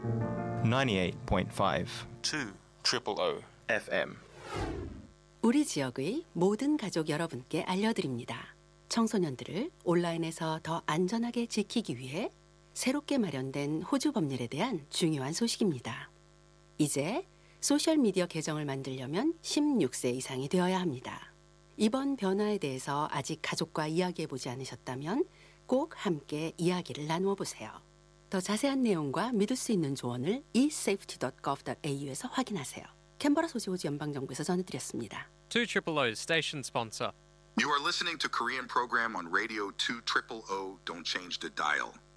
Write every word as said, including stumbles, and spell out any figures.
ninety-eight point five two triple O 에프엠. 우리 지역의 모든 가족 여러분께 알려드립니다. 청소년들을 온라인에서 더 안전하게 지키기 위해 새롭게 마련된 호주 법률에 대한 중요한 소식입니다. 이제 소셜미디어 계정을 만들려면 십육 세 이상이 되어야 합니다. 이번 변화에 대해서 아직 가족과 이야기해보지 않으셨다면 꼭 함께 이야기를 나누어 보세요. 더 자세한 내용과 믿을 수 있는 조언을 e safety dot gov dot 에이유에서 확인하세요. 캔버라 소지 호주 연방정부에서 전해드렸습니다. two triple O station sponsor. You are listening to Korean program on radio two triple O. Don't change the dial.